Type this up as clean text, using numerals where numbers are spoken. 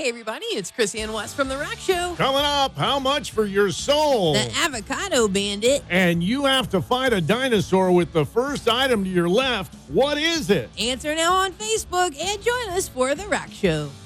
Hey, everybody, it's Chrissy and Wes from The Rock Show. Coming up, how much for your soul? The Avocado Bandit. And you have to fight a dinosaur with the first item to your left. What is it? Answer now on Facebook and join us for The Rock Show.